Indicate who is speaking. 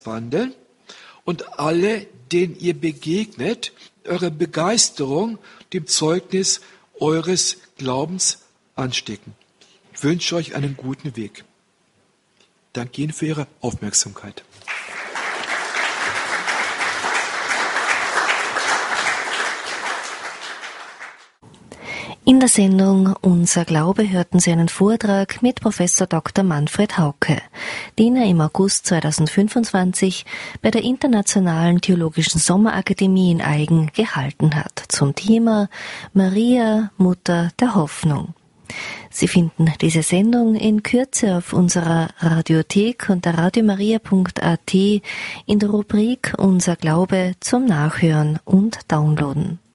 Speaker 1: wandeln und alle, denen ihr begegnet, eure Begeisterung dem Zeugnis eures Glaubens anstecken. Ich wünsche euch einen guten Weg. Danke Ihnen für Ihre Aufmerksamkeit.
Speaker 2: In der Sendung Unser Glaube hörten Sie einen Vortrag mit Professor Dr. Manfred Hauke, den er im August 2025 bei der Internationalen Theologischen Sommerakademie in Aigen gehalten hat, zum Thema Maria, Mutter der Hoffnung. Sie finden diese Sendung in Kürze auf unserer Radiothek unter radiomaria.at in der Rubrik Unser Glaube zum Nachhören und Downloaden.